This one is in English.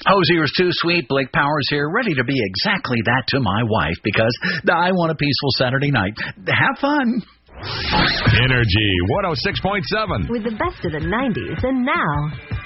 Hosier's Too Sweet, Blake Powers here, ready to be exactly that to my wife because I want a peaceful Saturday night. Have fun. Energy 106.7. With the best of the 90s and now.